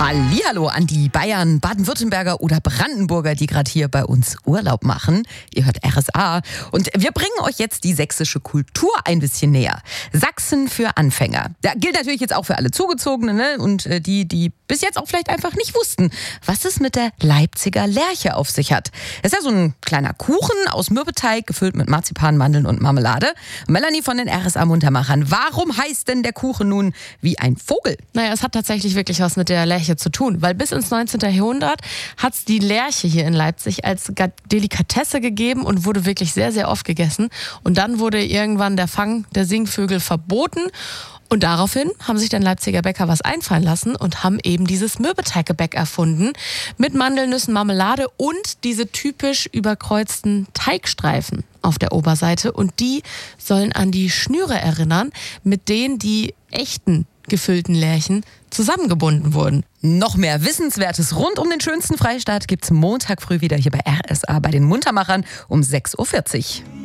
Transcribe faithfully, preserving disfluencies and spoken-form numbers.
Hallihallo an die Bayern, Baden-Württemberger oder Brandenburger, die gerade hier bei uns Urlaub machen. Ihr hört R S A und wir bringen euch jetzt die sächsische Kultur ein bisschen näher. Sachsen für Anfänger. Da gilt natürlich jetzt auch für alle Zugezogenen, ne? Und äh, die, die bis jetzt auch vielleicht einfach nicht wussten, was es mit der Leipziger Lerche auf sich hat. Das ist ja so ein kleiner Kuchen aus Mürbeteig, gefüllt mit Marzipan, Mandeln und Marmelade. Melanie von den R S A-Muntermachern. Warum heißt denn der Kuchen nun wie ein Vogel? Naja, es hat tatsächlich wirklich was mit der Lerche zu tun, weil bis ins neunzehnten. Jahrhundert hat es die Lerche hier in Leipzig als Delikatesse gegeben und wurde wirklich sehr, sehr oft gegessen. Und dann wurde irgendwann der Fang der Singvögel verboten. Und daraufhin haben sich dann Leipziger Bäcker was einfallen lassen und haben eben dieses Mürbeteiggebäck erfunden mit Mandelnüssen, Marmelade und diese typisch überkreuzten Teigstreifen auf der Oberseite. Und die sollen an die Schnüre erinnern, mit denen die echten gefüllten Lerchen zusammengebunden wurden. Noch mehr Wissenswertes rund um den schönsten Freistaat gibt's Montag früh wieder hier bei R S A bei den Muntermachern um sechs Uhr vierzig.